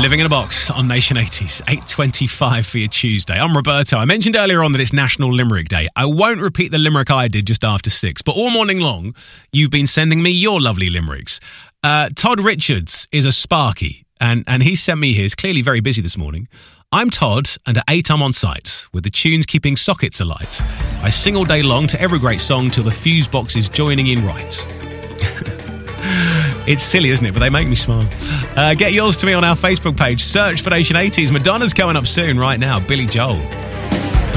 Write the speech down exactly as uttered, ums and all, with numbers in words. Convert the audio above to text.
Living in a Box on Nation eighties, eight twenty-five for your Tuesday. I'm Roberto. I mentioned earlier on that it's National Limerick Day. I won't repeat the limerick I did just after six, but all morning long, you've been sending me your lovely limericks. Uh, Todd Richards is a Sparky, and, and he sent me his, clearly very busy this morning. I'm Todd, and at eight I'm on site, with the tunes keeping sockets alight. I sing all day long to every great song till the fuse box is joining in right. It's silly, isn't it? But they make me smile. Uh, get yours to me on our Facebook page. Search for Nation eighties. Madonna's coming up soon right now. Billy Joel.